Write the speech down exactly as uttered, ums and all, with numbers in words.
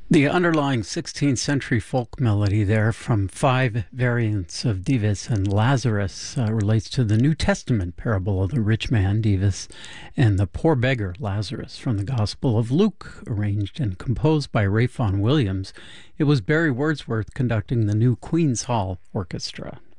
The underlying sixteenth century folk melody there from five variants of Dives and Lazarus uh, relates to the New Testament parable of the rich man, Dives, and the poor beggar, Lazarus, from the Gospel of Luke, arranged and composed by Ralph Vaughan Williams. It was Barry Wordsworth conducting the new Queen's Hall Orchestra.